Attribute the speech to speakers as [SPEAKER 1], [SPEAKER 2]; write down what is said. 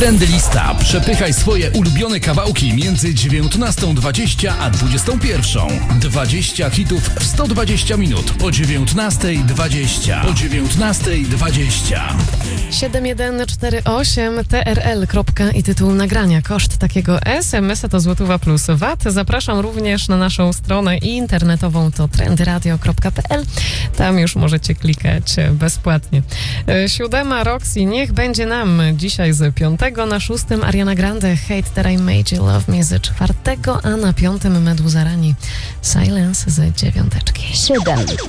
[SPEAKER 1] Trendy Lista. Przepychaj swoje ulubione kawałki między 19:20 a 21:00. 20 hitów w 120 minut o 19:20. O 19:20.
[SPEAKER 2] 7148 TRL. I tytuł nagrania. Koszt takiego SMS-a to złotówka plus VAT. Zapraszam również na naszą stronę internetową, to trendyradio.pl. Tam już możecie klikać bezpłatnie. 7. Roxy, niech będzie nam dzisiaj z 5. Na 6. Ariana Grande, Hate That I Made You Love Me z 4. A na 5. Meduza Rani, Silence z 9.
[SPEAKER 3] 7.